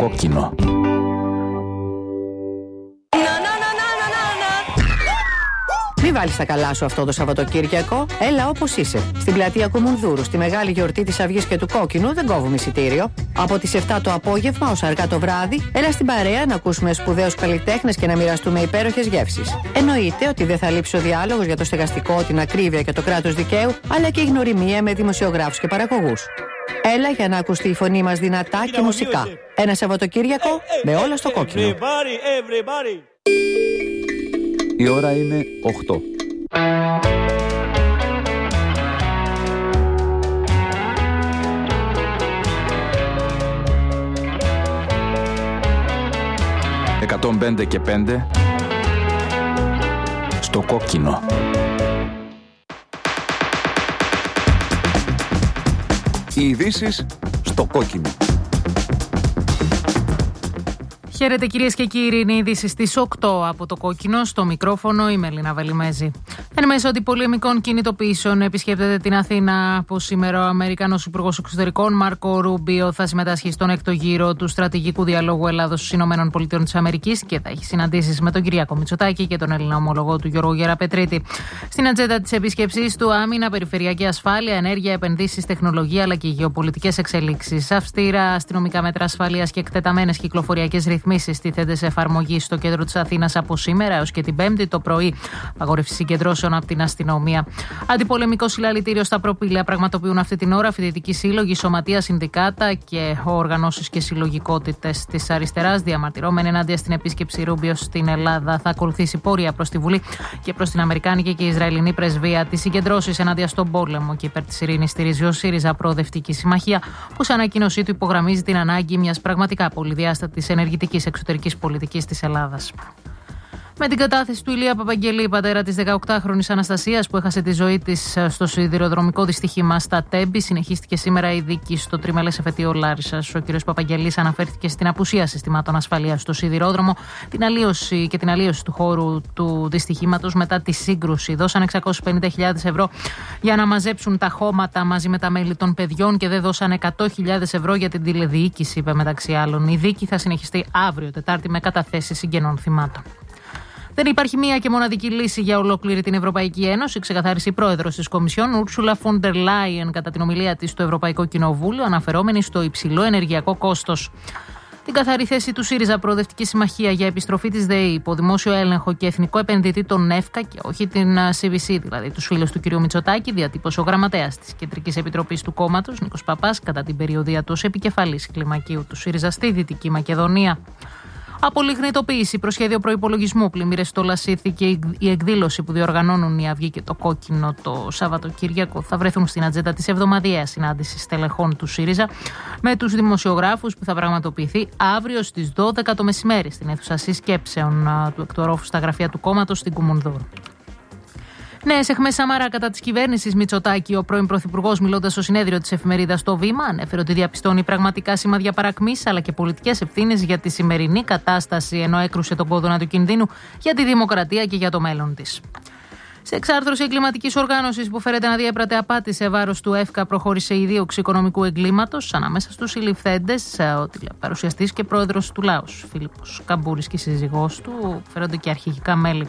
κόκκινο. Μη βάλεις τα καλά σου αυτό το Σαββατοκύριακο. Έλα όπως είσαι. Στην πλατεία Κουμουνδούρου, στη μεγάλη γιορτή της Αυγής και του Κόκκινου, δεν κόβουμε εισιτήριο. Από τις 7 το απόγευμα ως αργά το βράδυ, έλα στην παρέα να ακούσουμε σπουδαίους καλλιτέχνες και να μοιραστούμε υπέροχες γεύσεις. Εννοείται ότι δεν θα λείψει ο διάλογος για το στεγαστικό, την ακρίβεια και το κράτος δικαίου, αλλά και η γνωριμία με δημοσιογράφους και παραγωγούς. Έλα για να ακουστεί η φωνή μας δυνατά και μουσικά. Ένα Σαββατοκύριακο με όλα στο κόκκινο. Η ώρα είναι 8. «105 και 5» στο κόκκινο. Οι ειδήσεις στο κόκκινο. Χαίρετε κυρίες και κύριοι, είναι η είδηση στις 8 από το κόκκινο. Στο μικρόφωνο η Μελίνα Βελιμέζη. Εν μέσω αντιπολεμικών κινητοποιήσεων επισκέπτεται την Αθήνα από σήμερα ο Αμερικανός Υπουργός Εξωτερικών Μάρκο Ρούμπιο. Θα συμμετάσχει στον έκτο γύρο του στρατηγικού διαλόγου Ελλάδος-ΗΠΑ και θα έχει συναντήσεις με τον Κυριάκο Μητσοτάκη και τον Έλληνα ομολογό του Γιώργο Γεραπετρίτη. Στην ατζέντα της επισκέψης του άμυνα, περιφερειακή ασφάλεια, ενέργεια, επενδύσεις, τεχνολογία αλλά και γεωπολιτικές εξελίξεις. Αυστηρά αστυνομικά μέτρα ασφαλείας και εκτεταμένες κυκλοφοριακές ρυθμίσεις τίθενται σε εφαρμογή στο κέντρο της Αθήνας από σήμερα έως και την Πέμπτη το πρωί. Απαγόρευση συγκεντρώσεων από την αστυνομία. Αντιπολεμικό συλλαλητήριο στα Προπήλαια πραγματοποιούν αυτή την ώρα φοιτητικοί σύλλογοι, σωματεία, συνδικάτα και οργανώσεις και συλλογικότητες της αριστεράς. Διαμαρτυρόμενοι ενάντια στην επίσκεψη Ρούμπιο στην Ελλάδα, θα ακολουθήσει πορεία προς τη Βουλή και προς την Αμερικάνικη και Ισραηλινή πρεσβεία. Τις συγκεντρώσεις ενάντια στον πόλεμο και υπέρ της ειρήνης στηρίζει ο ΣΥΡΙΖΑ Προοδευτική Συμμαχία, που σε ανακοίνωσή του υπογραμμίζει την ανάγκη μιας πραγματικά πολυδιάστατης ενεργητικής εξωτερικής πολιτικής της Ελλάδας. Με την κατάθεση του Ηλία Παπαγγελή, πατέρα της 18χρονης Αναστασίας που έχασε τη ζωή της στο σιδηροδρομικό δυστύχημα στα Τέμπη, συνεχίστηκε σήμερα η δίκη στο τριμελές εφετείο Λάρισσας. Ο κ. Παπαγγελής αναφέρθηκε στην απουσία συστημάτων ασφαλείας στο σιδηρόδρομο, την αλλίωση του χώρου του δυστυχήματος μετά τη σύγκρουση. Δώσαν 650.000 ευρώ για να μαζέψουν τα χώματα μαζί με τα μέλη των παιδιών και δεν δώσαν 100.000 ευρώ για την τηλεδιοίκηση, είπε μεταξύ άλλων. Η δίκη θα συνεχιστεί αύριο Τετάρτη με καταθέσεις συγγενών θυμάτων. Δεν υπάρχει μία και μοναδική λύση για ολόκληρη την Ευρωπαϊκή Ένωση, ξεκαθάρισε η πρόεδρος της Κομισιόν, Ούρσουλα φον ντερ Λάιεν, κατά την ομιλία της στο Ευρωπαϊκό Κοινοβούλιο, αναφερόμενη στο υψηλό ενεργειακό κόστος. Την καθαρή θέση του ΣΥΡΙΖΑ Προοδευτική Συμμαχία για επιστροφή της ΔΕΗ υπό δημόσιο έλεγχο και εθνικό επενδυτή των ΕΦΚΑ και όχι την CVC, δηλαδή τους φίλους του κ. Μητσοτάκη, διατύπωσε ο γραμματέας της Κεντρικής Επιτροπής του κόμματος, Νίκος Παπάς, κατά την περιοδία του ως επικεφαλής κλιμακίου του ΣΥΡΙΖΑ στη Δυτική Μακεδονία. Απολιγνητοποίηση, προσχέδιο προϋπολογισμού, πλημμύρες στο Λασίθι και η εκδήλωση που διοργανώνουν η Αυγή και το Κόκκινο το Σαββατοκύριακο θα βρεθούν στην ατζέντα της εβδομαδιαίας συνάντησης στελεχών του ΣΥΡΙΖΑ με τους δημοσιογράφους που θα πραγματοποιηθεί αύριο στις 12 το μεσημέρι στην αίθουσα συσκέψεων του εκτορόφου στα γραφεία του κόμματος στην Κουμουνδούρου. Νέες αιχμές Σαμαρά κατά της κυβέρνησης Μητσοτάκη. Ο πρώην Πρωθυπουργός, μιλώντας στο συνέδριο της εφημερίδας Το Βήμα, ανέφερε ότι διαπιστώνει πραγματικά σημάδια παρακμής αλλά και πολιτικές ευθύνες για τη σημερινή κατάσταση, ενώ έκρουσε τον κόδωνα του κινδύνου για τη δημοκρατία και για το μέλλον της. Σε εξάρθρωση εγκληματικής οργάνωσης που φέρεται να διέπρατε απάτη σε βάρος του ΕΦΚΑ, προχώρησε η δίωξη οικονομικού εγκλήματος ανάμεσα στους συλληφθέντες ο τηλεπαρουσιαστής και πρόεδρος του Λάος, Φίλιππος Καμπούρης, και η σύζυγός του, φέρονται και αρχηγικά μέλη.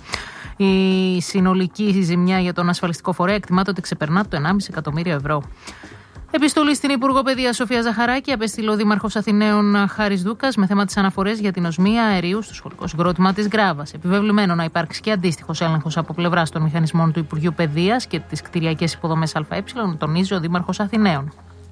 Η συνολική ζημιά για τον ασφαλιστικό φορέα εκτιμάται ότι ξεπερνά το 1,5 εκατομμύριο ευρώ. Επιστολή στην Υπουργό Παιδείας Σοφία Ζαχαράκη απέστειλε ο Δήμαρχος Αθηναίων Χάρης Δούκας με θέμα τις αναφορές για την οσμία αερίου στο σχολικό συγκρότημα της Γκράβας. Επιβεβλημένο να υπάρξει και αντίστοιχος έλεγχος από πλευράς των μηχανισμών του Υπουργείου Παιδείας και τις κτηριακές υποδομές ΑΕ, τονίζει ο Δήμαρχος Αθηναίων.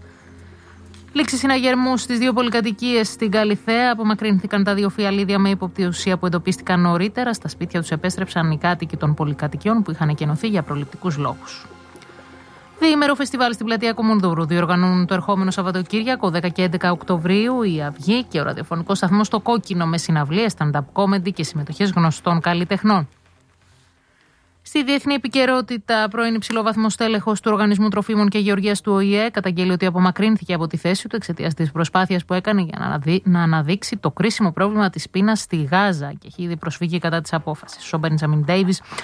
Λήξη συναγερμού στις 2 πολυκατοικίες στην Καλιθέα. Απομακρύνθηκαν τα 2 φιαλίδια με ύποπτη ουσία που εντοπίστηκαν νωρίτερα. Στα σπίτια τους επέστρεψαν οι κάτοικοι των πολυκατοικιών που είχαν εκενωθεί για προληπτικούς λόγους. Διήμερο φεστιβάλ στην πλατεία Κουμουνδούρου διοργανώνουν το ερχόμενο Σαββατοκύριακο 10 και 11 Οκτωβρίου η Αυγή και ο ραδιοφωνικός σταθμός Το Κόκκινο με συναυλίες, stand-up comedy και συμμετοχές γνωστών καλλιτεχνών. Στη διεθνή επικαιρότητα, πρώην υψηλόβαθμος τέλεχος του Οργανισμού Τροφίμων και Γεωργίας του ΟΗΕ καταγγέλει ότι απομακρύνθηκε από τη θέση του εξαιτίας της προσπάθειας που έκανε για να αναδείξει το κρίσιμο πρόβλημα της πείνας στη Γάζα και έχει ήδη προσφύγει κατά της απόφασης. Ο Μπέντζαμιν Ντέιβις